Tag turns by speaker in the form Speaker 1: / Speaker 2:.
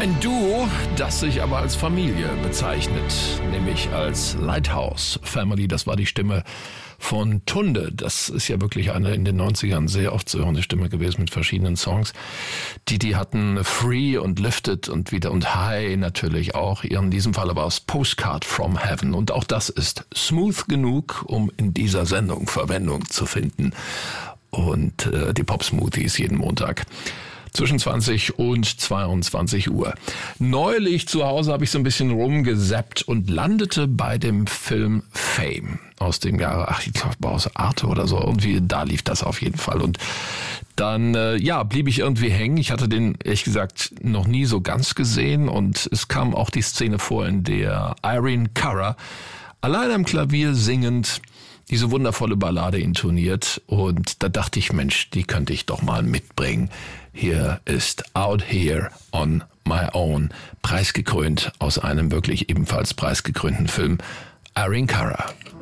Speaker 1: Ein Duo, das sich aber als Familie bezeichnet, nämlich als Lighthouse Family. Das war die Stimme von Tunde. Das ist ja wirklich eine in den 90ern sehr oft zu hörende Stimme gewesen mit verschiedenen Songs. Die hatten Free und Lifted und wieder und High natürlich auch. In diesem Fall aber aus Postcard from Heaven. Und auch das ist smooth genug, um in dieser Sendung Verwendung zu finden. Und die Pop-Smoothies jeden Montag zwischen 20 und 22 Uhr. Neulich zu Hause habe ich so ein bisschen rumgesappt und landete bei dem Film Fame aus dem Jahre, ich glaube aus Arte oder so. Irgendwie, da lief das auf jeden Fall. Und dann, blieb ich irgendwie hängen. Ich hatte den, ehrlich gesagt, noch nie so ganz gesehen. Und es kam auch die Szene vor, in der Irene Cara allein am Klavier singend diese wundervolle Ballade intoniert. Und da dachte ich, Mensch, die könnte ich doch mal mitbringen. Hier ist Out Here on My Own, preisgekrönt aus einem wirklich ebenfalls preisgekrönten Film, Irene Cara.